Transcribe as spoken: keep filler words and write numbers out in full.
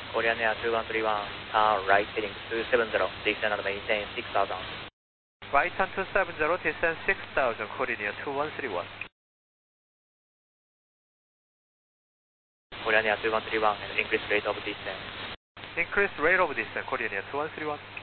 Korean Air two one three one, uh, right heading two seven zero, descend and maintain six thousand. Right on two seven zero, descend six thousand, Korean Air two one three one. Korean Air two one three one, and increase rate of descent. Increase rate of descent, Korean Air two one three one.